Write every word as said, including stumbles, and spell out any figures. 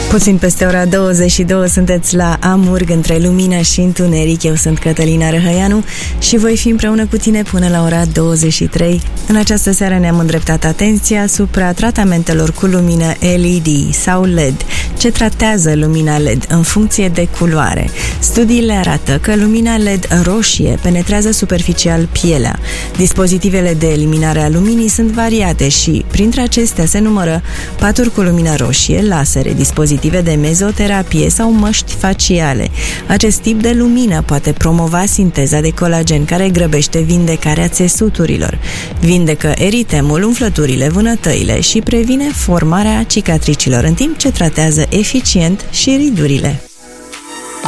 Puțin peste ora douăzeci și două sunteți la Amurg, între lumină și întuneric. Eu sunt Cătălina Răhăianu și voi fi împreună cu tine până la ora douăzeci și trei. În această seară ne-am îndreptat atenția asupra tratamentelor cu lumină L E D sau L E D, ce tratează lumina L E D în funcție de culoare. Studiile arată că lumina L E D roșie penetrează superficial pielea. Dispozitivele de eliminare a luminii sunt variate și, printre acestea, se numără paturi cu lumină roșie, lasere, dispozitive de mezoterapie sau măști faciale. Acest tip de lumină poate promova sinteza de colagen care grăbește vindecarea țesuturilor, vindecă eritemul, umflăturile, vânătăile și previne formarea cicatricilor, în timp ce tratează eficient și ridurile.